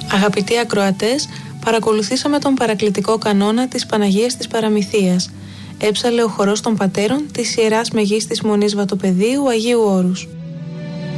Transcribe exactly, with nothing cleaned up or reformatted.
Αγαπητοί ακροατές, παρακολουθήσαμε τον παρακλητικό κανόνα της Παναγίας της Παραμυθίας. Έψαλε ο χορός των πατέρων της Ιεράς Μεγίστης Μονής Βατοπεδίου Αγίου Όρους.